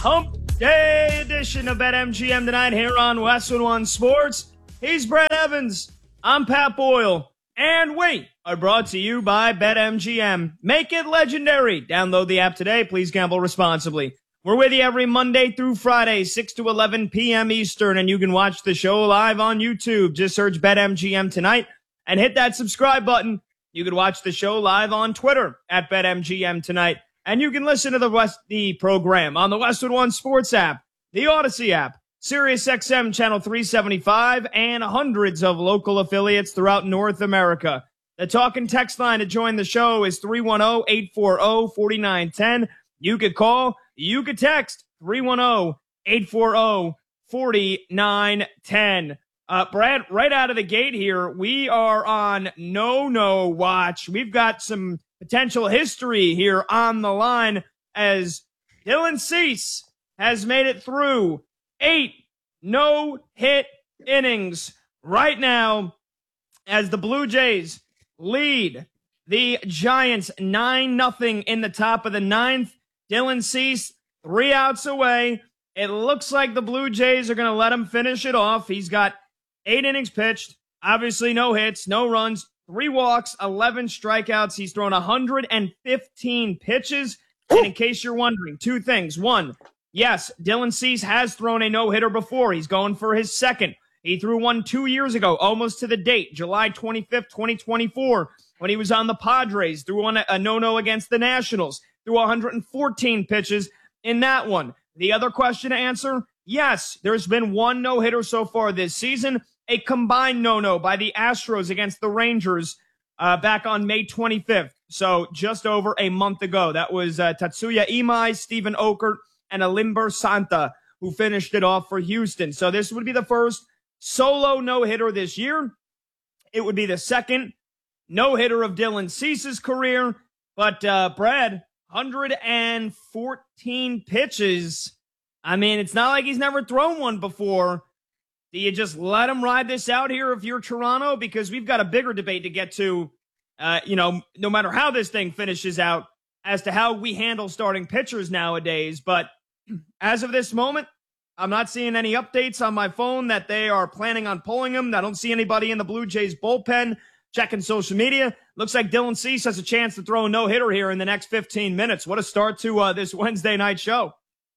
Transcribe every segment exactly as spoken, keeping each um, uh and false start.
Hump Day edition of BetMGM tonight here on Westwood One Sports. He's Brett Evans. I'm Pat Boyle. And we are brought to you by BetMGM. Make it legendary. Download the app today. Please gamble responsibly. We're with you every Monday through Friday, six to eleven p.m. Eastern, and you can watch the show live on YouTube. Just search BetMGM tonight and hit that subscribe button. You can watch the show live on Twitter at BetMGM tonight. And you can listen to the West the program on the Westwood One Sports app, the Odyssey app, SiriusXM Channel three seventy-five, and hundreds of local affiliates throughout North America. The talk and text line to join the show is three one zero, eight four zero, four nine one zero. You could call, you could text three one zero, eight four zero, four nine one zero. Uh, Brad, right out of the gate here, we are on no-no watch. We've got some potential history here on the line as Dylan Cease has made it through eight no-hit innings right now as the Blue Jays lead the Giants nine nothing in the top of the ninth. Dylan Cease, three outs away. It looks like the Blue Jays are going to let him finish it off. He's got eight innings pitched, obviously no hits, no runs, three walks, eleven strikeouts. He's thrown one hundred fifteen pitches. And in case you're wondering, two things. One, yes, Dylan Cease has thrown a no-hitter before. He's going for his second. He threw one two years ago, almost to the date, July twenty-fifth, twenty twenty-four, when he was on the Padres. Threw one a no-no against the Nationals. Threw one hundred fourteen pitches in that one. The other question to answer, yes, there's been one no-hitter so far this season, a combined no-no by the Astros against the Rangers uh, back on May twenty-fifth. So just over a month ago. That was uh, Tatsuya Imai, Stephen Okert, and Alimber Santa who finished it off for Houston. So this would be the first solo no-hitter this year. It would be the second no-hitter of Dylan Cease's career. But, uh, Brad, one hundred fourteen pitches. I mean, it's not like he's never thrown one before. Do you just let him ride this out here if you're Toronto? Because we've got a bigger debate to get to, uh, you know, no matter how this thing finishes out, as to how we handle starting pitchers nowadays. But as of this moment, I'm not seeing any updates on my phone that they are planning on pulling him. I don't see anybody in the Blue Jays bullpen. Checking social media. Looks like Dylan Cease has a chance to throw a no-hitter here in the next fifteen minutes. What a start to uh, this Wednesday night show.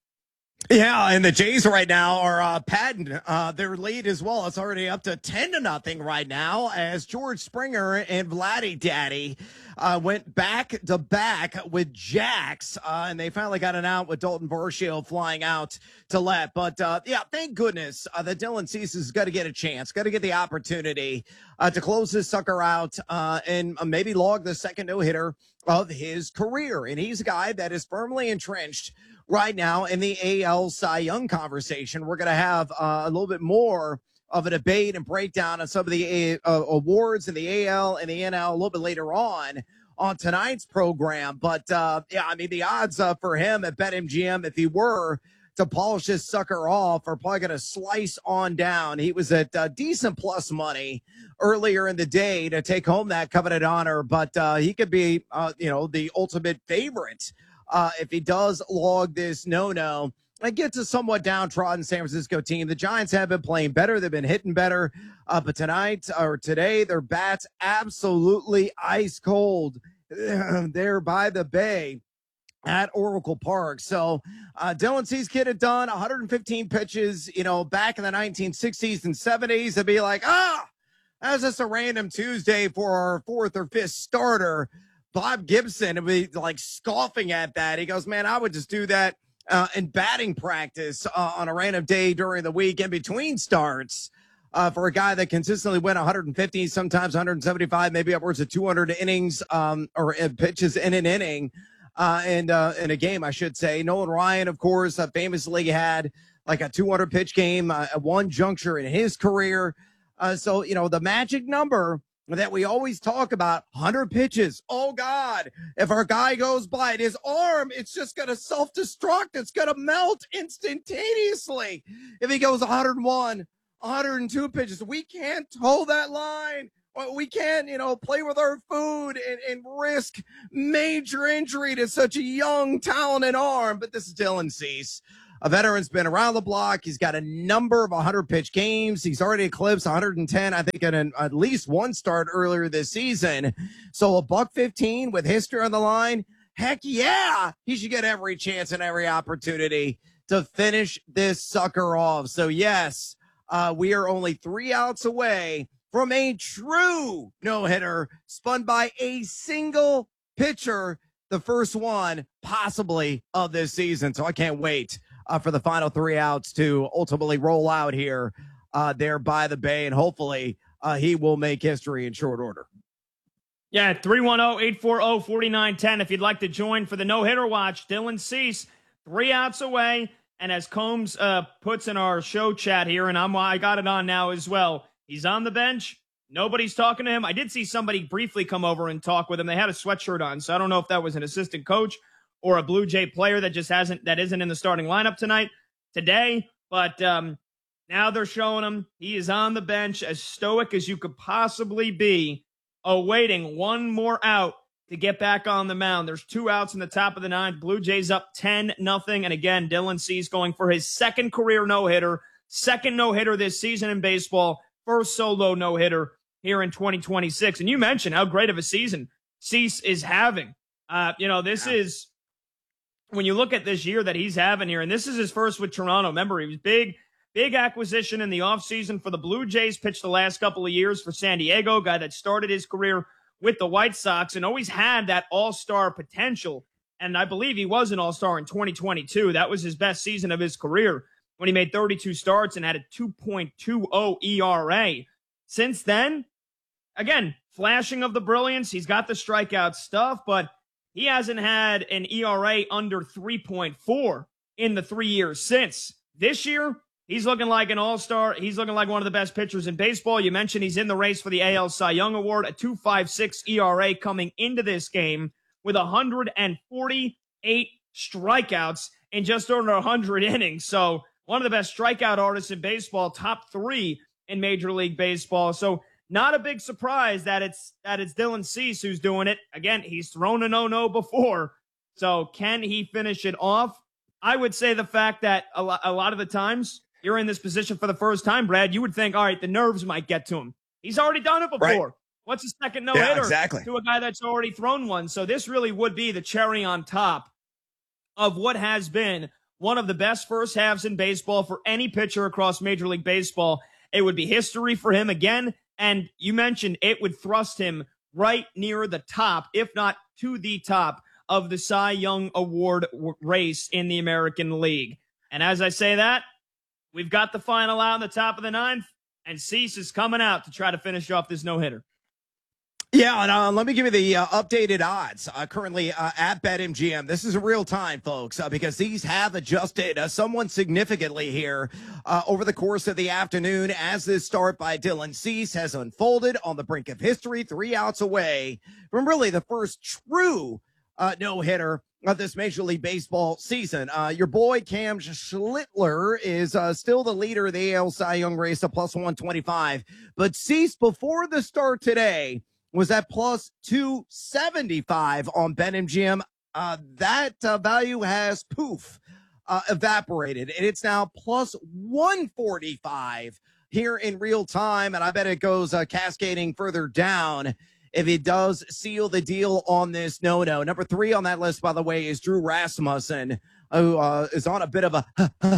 Yeah, and the Jays right now are uh, padding uh, their lead as well. It's already up to ten to nothing right now as George Springer and Vladdy Daddy uh, went back to back with jacks, uh, and they finally got an out with Dalton Varsho flying out to left. But uh, yeah, thank goodness uh, that Dylan Cease has got to get a chance, got to get the opportunity uh, to close this sucker out uh, and maybe log the second no-hitter of his career. And he's a guy that is firmly entrenched right now in the A L Cy Young conversation. We're going to have uh, a little bit more of a debate and breakdown of some of the uh, awards in the A L and the N L a little bit later on on tonight's program. But, uh, yeah, I mean, the odds uh, for him at BetMGM, if he were to polish this sucker off, are probably going to slice on down. He was at uh, decent plus money earlier in the day to take home that coveted honor, but uh, he could be, uh, you know, the ultimate favorite Uh, if he does log this no-no and gets a somewhat downtrodden San Francisco team. The Giants have been playing better. They've been hitting better. Uh, but tonight or today, their bats absolutely ice cold there by the bay at Oracle Park. So uh, Dylan Cease get it done. one hundred fifteen pitches, you know, back in the nineteen sixties and seventies. They'd be like, ah, that's just a random Tuesday for our fourth or fifth starter. Bob Gibson would be like scoffing at that. He goes, man, I would just do that uh, in batting practice uh, on a random day during the week in between starts uh, for a guy that consistently went one hundred fifty, sometimes one hundred seventy-five, maybe upwards of two hundred innings um, or uh, pitches in an inning uh, and uh, in a game, I should say. Nolan Ryan, of course, uh, famously had like a two hundred pitch game uh, at one juncture in his career. Uh, so, you know, the magic number that we always talk about, one hundred pitches. Oh, God, if our guy goes by it, his arm, it's just going to self-destruct. It's going to melt instantaneously. If he goes one hundred one, one hundred two pitches, we can't hold that line. We can't, you know, play with our food and, and risk major injury to such a young, talented arm. But this is Dylan Cease. A veteran's been around the block. He's got a number of one hundred pitch games. He's already eclipsed one hundred ten, I think, in an, at least one start earlier this season. So a buck fifteen with history on the line. Heck yeah, he should get every chance and every opportunity to finish this sucker off. So yes, uh, we are only three outs away from a true no-hitter spun by a single pitcher, the first one possibly of this season. So I can't wait uh, for the final three outs to ultimately roll out here uh, there by the Bay, and hopefully uh, he will make history in short order. Yeah, three one zero, eight four zero, four nine one zero if you'd like to join for the no-hitter watch. Dylan Cease, three outs away, and as Combs uh, puts in our show chat here, and I'm, I got it on now as well, he's on the bench. Nobody's talking to him. I did see somebody briefly come over and talk with him. They had a sweatshirt on, so I don't know if that was an assistant coach or a Blue Jay player that just hasn't, that isn't in the starting lineup tonight, today. But um, now they're showing him. He is on the bench, as stoic as you could possibly be, awaiting one more out to get back on the mound. There's two outs in the top of the ninth. Blue Jays up ten nothing. And again, Dylan Cease going for his second career no-hitter, second no-hitter this season in baseball, first solo no-hitter here in twenty twenty-six. And you mentioned how great of a season Cease is having. Uh, you know, this yeah. is, when you look at this year that he's having here, and this is his first with Toronto. Remember, he was big, big acquisition in the offseason for the Blue Jays, pitched the last couple of years for San Diego, guy that started his career with the White Sox and always had that all-star potential. And I believe he was an all-star in twenty twenty-two. That was his best season of his career when he made thirty-two starts and had a two point two oh E R A. Since then, again, flashing of the brilliance. He's got the strikeout stuff, but he hasn't had an E R A under three point four in the three years since. This year, he's looking like an all-star. He's looking like one of the best pitchers in baseball. You mentioned he's in the race for the A L Cy Young Award, a two point five six E R A coming into this game with one hundred forty-eight strikeouts in just over one hundred innings. So one of the best strikeout artists in baseball, top three in Major League Baseball. So not a big surprise that it's that it's Dylan Cease who's doing it. Again, he's thrown a no-no before. So can he finish it off? I would say the fact that a lot, a lot of the times you're in this position for the first time, Brad, you would think, all right, the nerves might get to him. He's already done it before. Right. What's a second no-hitter yeah, exactly. to a guy that's already thrown one? So this really would be the cherry on top of what has been one of the best first halves in baseball for any pitcher across Major League Baseball. It would be history for him again. And you mentioned it would thrust him right near the top, if not to the top, of the Cy Young Award w- race in the American League. And as I say that, we've got the final out in the top of the ninth, and Cease is coming out to try to finish off this no-hitter. Yeah, and uh, let me give you the uh, updated odds uh, currently uh, at BetMGM. This is real time, folks, uh, because these have adjusted uh, somewhat significantly here uh, over the course of the afternoon as this start by Dylan Cease has unfolded on the brink of history, three outs away from really the first true uh, no-hitter of this Major League Baseball season. Uh, your boy Cam Schlittler is uh, still the leader of the A L Cy Young race at plus one twenty-five, but Cease before the start today was at plus two seventy-five on BetMGM. Uh, that uh, value has poof uh, evaporated, and it's now plus one forty-five here in real time. And I bet it goes uh, cascading further down if it does seal the deal on this no-no. Number three on that list, by the way, is Drew Rasmussen, who uh, is on a bit of a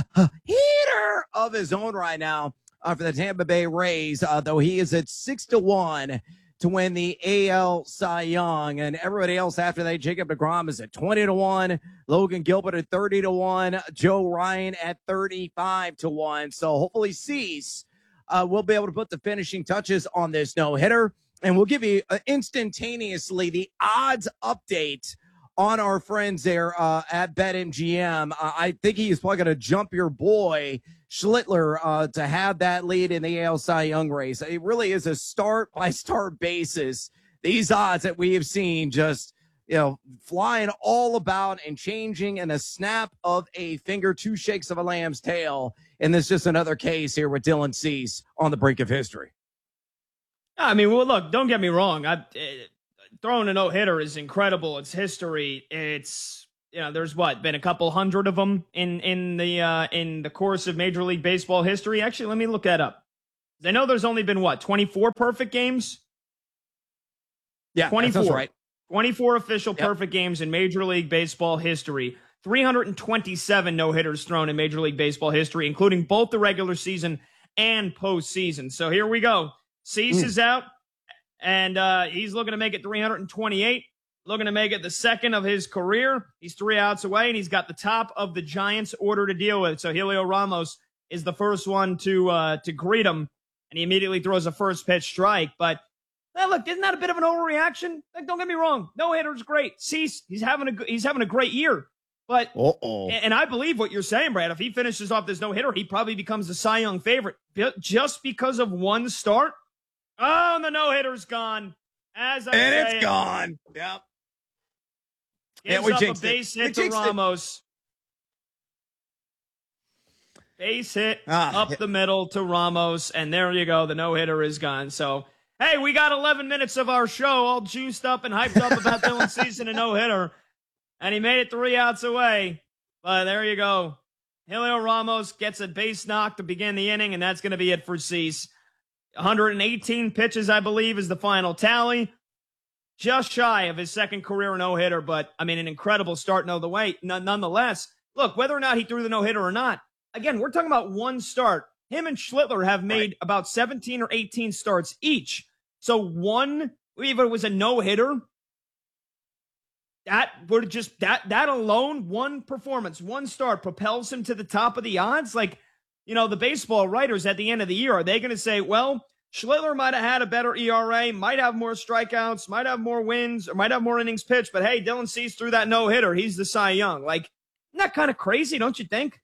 heater of his own right now uh, for the Tampa Bay Rays, uh, though he is at six to one to win the A L Cy Young. And everybody else after that, Jacob deGrom is at twenty to one, Logan Gilbert at thirty to one, Joe Ryan at thirty-five to one. So hopefully Cease uh, will be able to put the finishing touches on this no-hitter. And we'll give you uh, instantaneously the odds update on our friends there uh, at BetMGM. Uh, I think he is probably going to jump your boy Schlittler uh, to have that lead in the A L Cy Young race. It really is a start-by-start basis. These odds that we have seen just, you know, flying all about and changing in a snap of a finger, two shakes of a lamb's tail. And this is just another case here with Dylan Cease on the brink of history. I mean, well, look, don't get me wrong. I, uh, throwing a no-hitter is incredible. It's history. It's you know, there's what been a couple hundred of them in in the uh, in the course of Major League Baseball history. Actually, let me look that up. I know there's only been what twenty-four perfect games. Yeah, twenty-four. That's right. twenty-four official Yep. perfect games in Major League Baseball history. three hundred twenty-seven no-hitters thrown in Major League Baseball history, including both the regular season and postseason. So here we go. Cease mm. is out, and uh, he's looking to make it three hundred twenty-eight, looking to make it the second of his career. He's three outs away, and he's got the top of the Giants' order to deal with. So Helio Ramos is the first one to uh, to greet him, and he immediately throws a first pitch strike. But well, look, isn't that a bit of an overreaction? Like, don't get me wrong, no-hitter's great. Cease, he's having a he's having a great year. But, Uh-oh. and I believe what you're saying, Brad, if he finishes off this no-hitter, he probably becomes the Cy Young favorite just because of one start. Oh, and the no-hitter's gone. As I And say, it's gone. Yep. Gives Yeah, we up jinxed a base it. hit We to Ramos. It. Base hit ah, up yeah. the middle to Ramos, and there you go. The no-hitter is gone. So, hey, we got eleven minutes of our show all juiced up and hyped up about Dylan Cease and a no-hitter. And he made it three outs away. But there you go. Helio Ramos gets a base knock to begin the inning, and that's going to be it for Cease. one hundred eighteen pitches, I believe, is the final tally. Just shy of his second career no-hitter, but, I mean, an incredible start no the way. N- nonetheless, look, whether or not he threw the no-hitter or not, again, we're talking about one start. Him and Schlittler have made right. about seventeen or eighteen starts each. So one, even if it was a no-hitter, That would just that that alone, one performance, one start propels him to the top of the odds. Like, you know, the baseball writers at the end of the year, are they going to say, well, Schlittler might have had a better E R A, might have more strikeouts, might have more wins, or might have more innings pitched, but hey, Dylan Cease threw that no-hitter. He's the Cy Young. Like, isn't that kind of crazy, don't you think?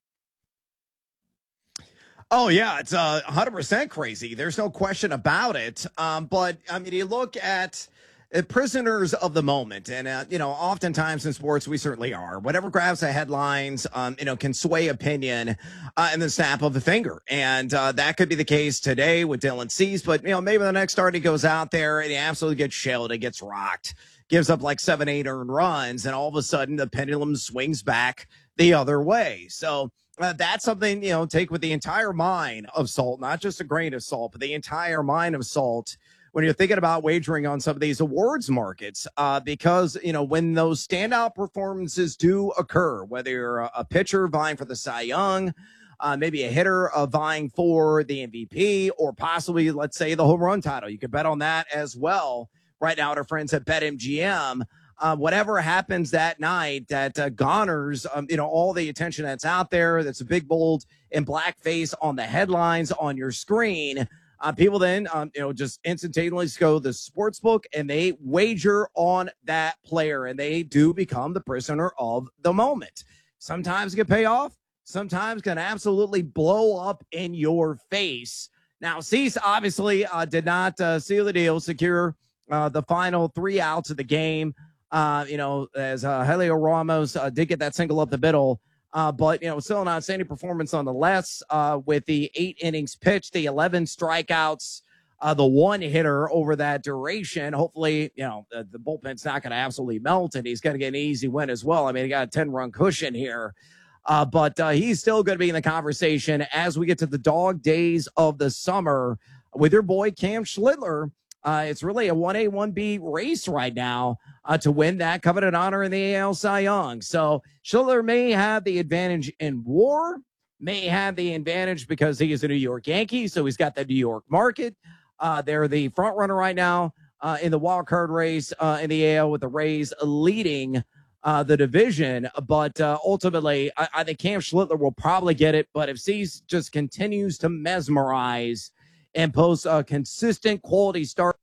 Oh, yeah, it's uh, one hundred percent crazy. There's no question about it. Um, but, I mean, you look at Uh, prisoners of the moment. And, uh, you know, oftentimes in sports, we certainly are. Whatever grabs the headlines, um, you know, can sway opinion uh, in the snap of a finger. And uh, that could be the case today with Dylan Cease. But, you know, maybe the next start he goes out there and he absolutely gets shelled. He gets rocked, gives up like seven, eight earned runs. And all of a sudden the pendulum swings back the other way. So uh, that's something, you know, take with the entire mine of salt, not just a grain of salt, but the entire mine of salt when you're thinking about wagering on some of these awards markets, uh, because, you know, when those standout performances do occur, whether you're a, a pitcher vying for the Cy Young, uh, maybe a hitter uh, vying for the M V P, or possibly, let's say, the home run title, you could bet on that as well right now at our friends at BetMGM. Uh, whatever happens that night that uh, garners, um, you know, all the attention that's out there, that's a big, bold, and blackface on the headlines on your screen. Uh, people then, um, you know, just instantaneously go to the sports book and they wager on that player, and they do become the prisoner of the moment. Sometimes it can pay off. Sometimes can absolutely blow up in your face. Now, Cease obviously uh, did not uh, seal the deal, secure uh, the final three outs of the game. Uh, you know, as uh, Helio Ramos uh, did get that single up the middle. Uh, but, you know, still an outstanding performance nonetheless uh, with the eight innings pitched, the eleven strikeouts, uh, the one hitter over that duration. Hopefully, you know, the, the bullpen's not going to absolutely melt, and he's going to get an easy win as well. I mean, he got a ten-run cushion here. Uh, but uh, he's still going to be in the conversation as we get to the dog days of the summer with your boy Cam Schlittler. Uh, it's really a one A, one B race right now uh, to win that coveted honor in the A L Cy Young. So Schlittler may have the advantage in war, may have the advantage because he is a New York Yankee, so he's got the New York market. Uh, they're the front runner right now uh, in the wild card race uh, in the A L with the Rays leading uh, the division. But uh, ultimately, I, I think Cam Schlittler will probably get it. But if Cease just continues to mesmerize and post a consistent quality start.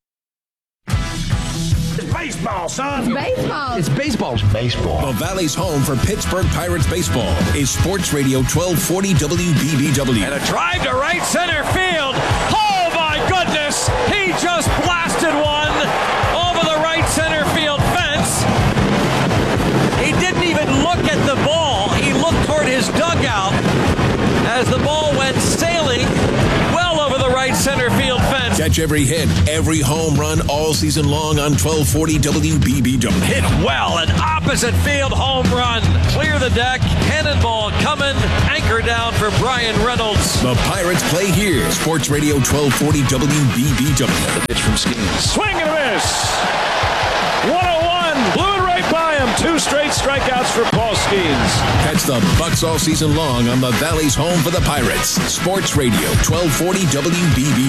It's baseball, son. It's baseball. It's baseball. It's baseball. The Valley's home for Pittsburgh Pirates baseball is Sports Radio twelve forty W B B W. And a drive to right center field. Oh, my goodness. He just blasted one over the right center field fence. He didn't even look at the ball. He looked toward his dugout as the ball went sailing well over the right center field fence. Get Catch every hit, every home run all season long on twelve forty W B B W. Hit well, an opposite field home run. Clear the deck, cannonball coming, anchor down for Brian Reynolds. The Pirates play here. Sports Radio twelve forty W B B W. Pitch from Skeens. Swing and a miss. one oh one. Blew it right by him. Two straight strikeouts for Paul Skeens. Catch the Bucks all season long on the Valley's home for the Pirates. Sports Radio twelve forty W B B W.